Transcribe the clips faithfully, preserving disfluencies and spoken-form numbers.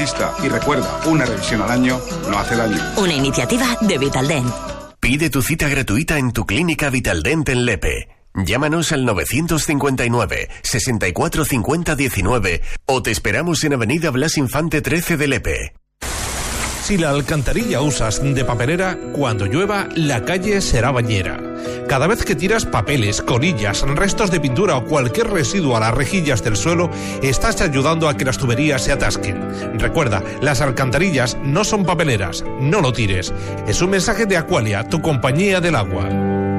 vista. Y recuerda, una revisión al año no hace daño. Una iniciativa de Vitaldent. Pide tu cita gratuita en tu clínica Vitaldent en Lepe. Llámanos al novecientos cincuenta y nueve, sesenta y cuatro cincuenta diecinueve o te esperamos en Avenida Blas Infante trece de Lepe. Si la alcantarilla usas de papelera, cuando llueva, la calle será bañera. Cada vez que tiras papeles, colillas, restos de pintura o cualquier residuo a las rejillas del suelo, estás ayudando a que las tuberías se atasquen. Recuerda, las alcantarillas no son papeleras, no lo tires. Es un mensaje de Aqualia, tu compañía del agua.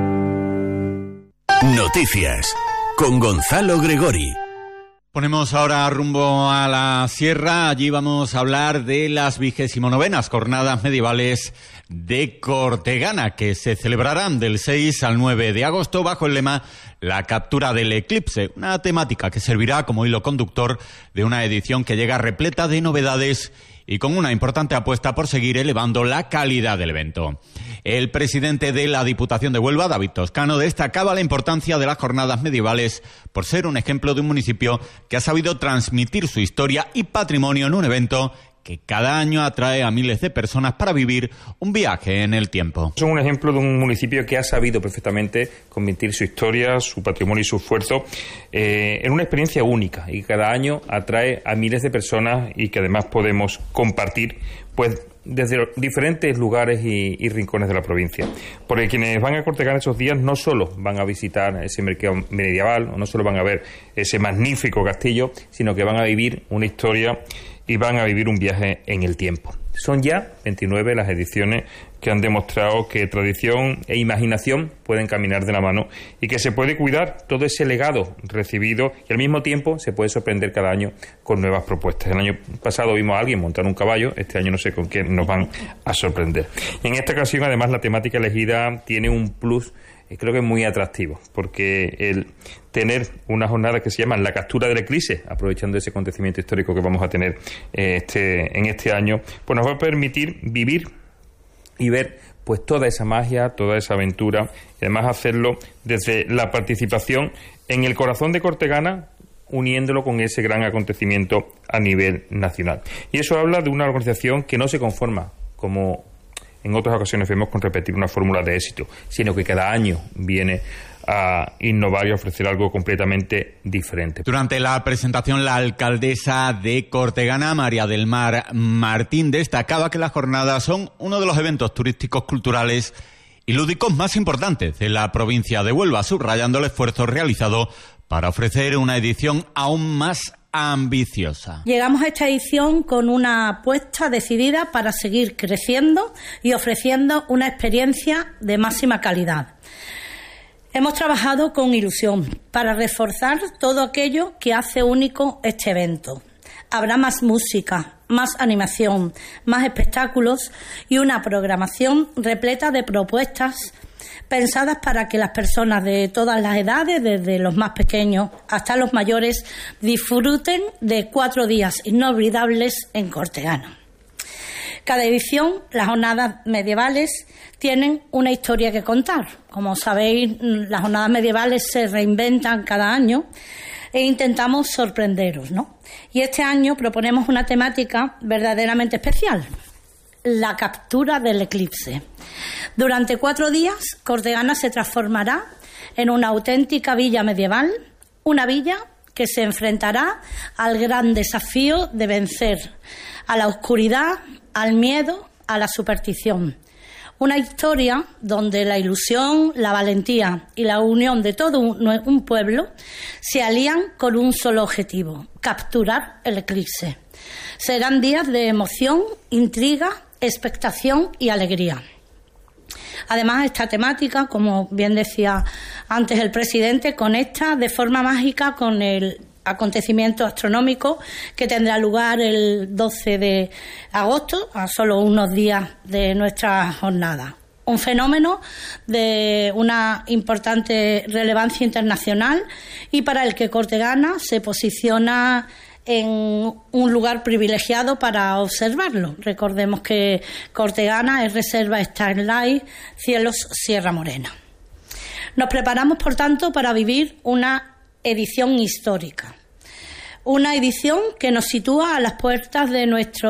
Noticias con Gonzalo Gregori. Ponemos ahora rumbo a la sierra. Allí vamos a hablar de las vigésimo novenas jornadas medievales de Cortegana, que se celebrarán del seis al nueve de agosto bajo el lema La captura del eclipse, una temática que servirá como hilo conductor de una edición que llega repleta de novedades y con una importante apuesta por seguir elevando la calidad del evento. El presidente de la Diputación de Huelva, David Toscano, destacaba la importancia de las jornadas medievales por ser un ejemplo de un municipio que ha sabido transmitir su historia y patrimonio en un evento que cada año atrae a miles de personas para vivir un viaje en el tiempo. Son un ejemplo de un municipio que ha sabido perfectamente convertir su historia, su patrimonio y su esfuerzo eh, en una experiencia única y que cada año atrae a miles de personas y que además podemos compartir pues desde diferentes lugares y, y rincones de la provincia. Porque quienes van a Cortegana esos días no solo van a visitar ese mercado medieval, o no solo van a ver ese magnífico castillo, sino que van a vivir una historia y van a vivir un viaje en el tiempo. Son ya veintinueve las ediciones que han demostrado que tradición e imaginación pueden caminar de la mano y que se puede cuidar todo ese legado recibido y al mismo tiempo se puede sorprender cada año con nuevas propuestas. El año pasado vimos a alguien montar un caballo, este año no sé con qué nos van a sorprender. Y en esta ocasión además la temática elegida tiene un plus, creo que es muy atractivo, porque el tener una jornada que se llama La captura del eclipse, aprovechando ese acontecimiento histórico que vamos a tener eh, este, en este año, pues nos va a permitir vivir y ver pues toda esa magia, toda esa aventura, y además hacerlo desde la participación en el corazón de Cortegana, uniéndolo con ese gran acontecimiento a nivel nacional. Y eso habla de una organización que no se conforma, como en otras ocasiones vemos, con repetir una fórmula de éxito, sino que cada año viene a innovar y a ofrecer algo completamente diferente. Durante la presentación, la alcaldesa de Cortegana, María del Mar Martín, destacaba que las jornadas son uno de los eventos turísticos, culturales y lúdicos más importantes de la provincia de Huelva, subrayando el esfuerzo realizado para ofrecer una edición aún más ambiciosa. Llegamos a esta edición con una apuesta decidida para seguir creciendo y ofreciendo una experiencia de máxima calidad. Hemos trabajado con ilusión para reforzar todo aquello que hace único este evento. Habrá más música, más animación, más espectáculos y una programación repleta de propuestas pensadas para que las personas de todas las edades, desde los más pequeños hasta los mayores, disfruten de cuatro días inolvidables en Cortegana. Cada edición, las jornadas medievales tienen una historia que contar. Como sabéis, las jornadas medievales se reinventan cada año e intentamos sorprenderos, ¿no? Y este año proponemos una temática verdaderamente especial: la captura del eclipse. Durante cuatro días, Cortegana se transformará en una auténtica villa medieval, una villa que se enfrentará al gran desafío de vencer a la oscuridad, al miedo, a la superstición. Una historia donde la ilusión, la valentía y la unión de todo un, un pueblo se alían con un solo objetivo: capturar el eclipse. Serán días de emoción, intriga, expectación y alegría. Además, esta temática, como bien decía antes el presidente, conecta de forma mágica con el acontecimiento astronómico que tendrá lugar el doce de agosto, a solo unos días de nuestra jornada. Un fenómeno de una importante relevancia internacional y para el que Cortegana se posiciona en un lugar privilegiado para observarlo. Recordemos que Cortegana es reserva Starlight Cielos Sierra Morena. Nos preparamos, por tanto, para vivir una edición histórica. Una edición que nos sitúa a las puertas de nuestro